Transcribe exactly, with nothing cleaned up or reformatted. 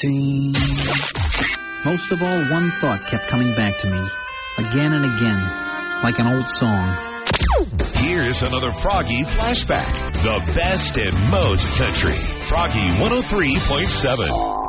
seventeen. Most of all, one thought kept coming back to me, again and again, like an old song. Here's another Froggy flashback. The best and most country. Froggy one oh three point seven.